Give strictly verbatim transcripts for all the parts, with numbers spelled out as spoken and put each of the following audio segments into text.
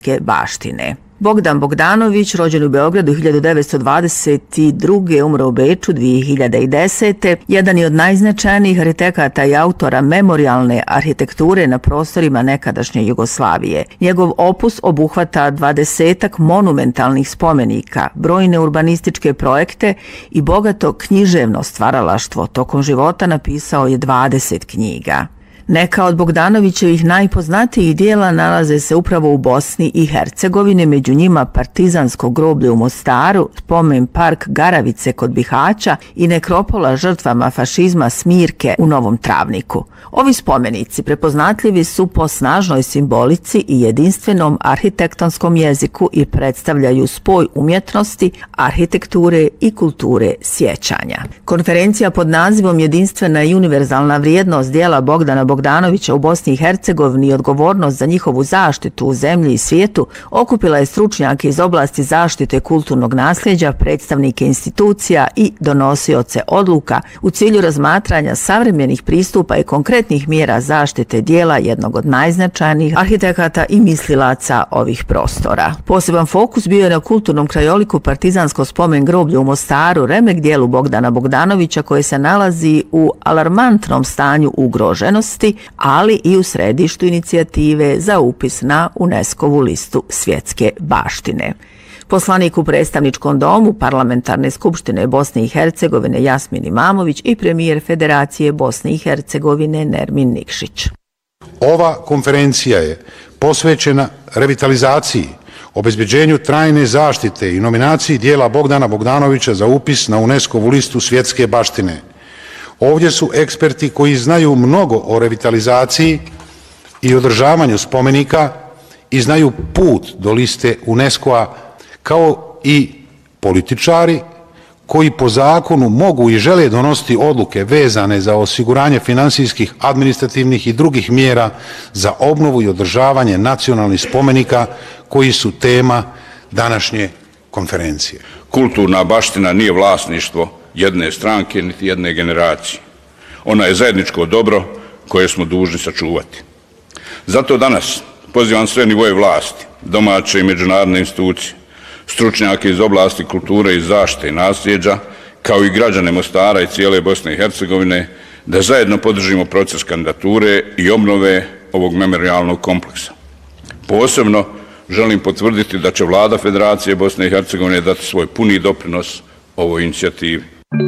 baštine. Bogdan Bogdanović, rođen u Beogradu hiljadu devetsto dvadeset druge. umro u Beču dvije hiljade desete. jedan je od najznačajnijih arhitekata i autora memorijalne arhitekture na prostorima nekadašnje Jugoslavije. Njegov opus obuhvata dvadesetak monumentalnih spomenika, brojne urbanističke projekte i bogato književno stvaralaštvo. Tokom života napisao je dvadeset knjiga. Neka od Bogdanovićevih najpoznatijih dijela nalaze se upravo u Bosni i Hercegovini, među njima Partizansko groblje u Mostaru, spomen park Garavice kod Bihaća i nekropola žrtvama fašizma Smirke u Novom Travniku. Ovi spomenici prepoznatljivi su po snažnoj simbolici i jedinstvenom arhitektonskom jeziku i predstavljaju spoj umjetnosti, arhitekture i kulture sjećanja. Konferencija pod nazivom Jedinstvena i univerzalna vrijednost dijela Bogdana Bogdanovića u Bosni i Hercegovini i odgovornost za njihovu zaštitu u zemlji i svijetu okupila je stručnjake iz oblasti zaštite kulturnog nasljeđa, predstavnike institucija i donosioce odluka u cilju razmatranja savremenih pristupa i konkretnih mjera zaštite dijela jednog od najznačajnijih arhitekata i mislilaca ovih prostora. Poseban fokus bio je na kulturnom krajoliku Partizansko spomen groblje u Mostaru, remek dijelu Bogdana Bogdanovića koje se nalazi u alarmantnom stanju ugroženosti, ali i u središtu inicijative za upis na UNESCO-vu listu svjetske baštine. Poslanik u predstavničkom domu Parlamentarne skupštine Bosne i Hercegovine Jasmin Imamović i premijer Federacije Bosne i Hercegovine Nermin Nikšić. Ova konferencija je posvećena revitalizaciji, obezbeđenju trajne zaštite i nominaciji dijela Bogdana Bogdanovića za upis na UNESCO-vu listu svjetske baštine. Ovdje su eksperti koji znaju mnogo o revitalizaciji i održavanju spomenika i znaju put do liste UNESCO-a, kao i političari koji po zakonu mogu i žele donositi odluke vezane za osiguranje finansijskih, administrativnih i drugih mjera za obnovu i održavanje nacionalnih spomenika koji su tema današnje konferencije. Kulturna baština nije vlasništvo jedne stranke niti jedne generacije. Ona je zajedničko dobro koje smo dužni sačuvati. Zato danas pozivam sve nivoje vlasti, domaće i međunarodne institucije, stručnjake iz oblasti kulture i zaštite i nasljeđa, kao i građane Mostara i cijele Bosne i Hercegovine, da zajedno podržimo proces kandidature i obnove ovog memorijalnog kompleksa. Posebno želim potvrditi da će Vlada Federacije Bosne i Hercegovine dati svoj puni doprinos ovoj inicijativi.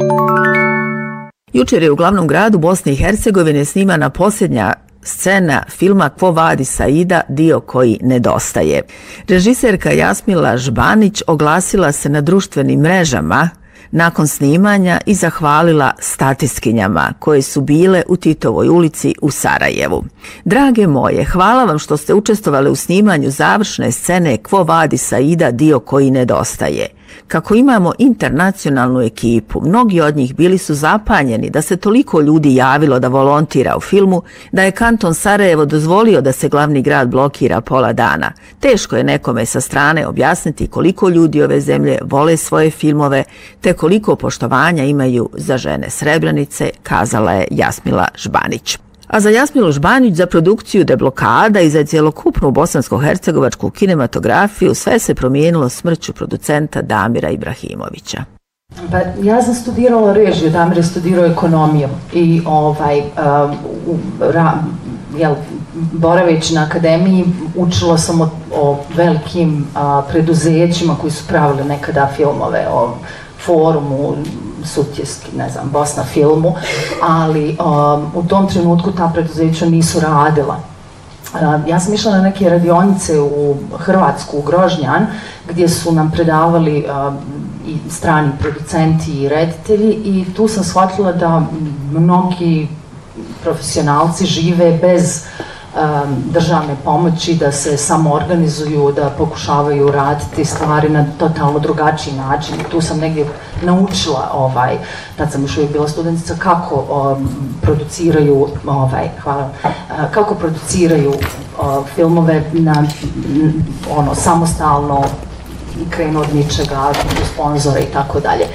Jučer je u glavnom gradu Bosne i Hercegovine snimana posljednja scena filma Quo Vadis Aida, dio koji nedostaje. Režiserka Jasmila Žbanić oglasila se na društvenim mrežama nakon snimanja i zahvalila statistkinjama koje su bile u Titovoj ulici u Sarajevu. Drage moje, hvala vam što ste učestvovali u snimanju završne scene Quo Vadis Aida, dio koji nedostaje. Kako imamo internacionalnu ekipu, mnogi od njih bili su zapanjeni da se toliko ljudi javilo da volontira u filmu, da je kanton Sarajevo dozvolio da se glavni grad blokira pola dana. Teško je nekome sa strane objasniti koliko ljudi ove zemlje vole svoje filmove, te koliko poštovanja imaju za žene Srebrenice, kazala je Jasmila Žbanić. A za Jasmilu Žbanić, za produkciju Deblokada i za cjelokupnu bosansko-hercegovačku kinematografiju sve se promijenilo smrću producenta Damira Ibrahimovića. Pa, ja sam studirala režiju, Damir je studirao ekonomiju i ovaj, um, u, ra, jel, boraveći na akademiji učila sam o, o velikim a, preduzećima koji su pravili nekada filmove, o Forumu, Sutjeski, ne znam, Bosna filmu, ali um, u tom trenutku ta preduzeća nisu radila. Uh, ja sam išla na neke radionice u Hrvatsku, u Grožnjan, gdje su nam predavali uh, i strani producenti i reditelji i tu sam shvatila da mnogi profesionalci žive bez um, državne pomoći, da se samo organizuju, da pokušavaju raditi stvari na totalno drugačiji način. Tu sam negdje naučila, ovaj, tad sam još uvijek bila studentica, kako um, produciraju, ovaj, hvala, uh, kako produciraju uh, filmove na, ono, samostalno, krenu od ničega, sponzora i tako dalje.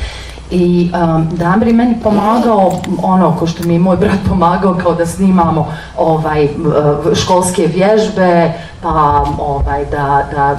I um, Damir je meni pomagao, ono ko što mi je moj brat pomagao, kao da snimamo ovaj, školske vježbe, pa ovaj, da, da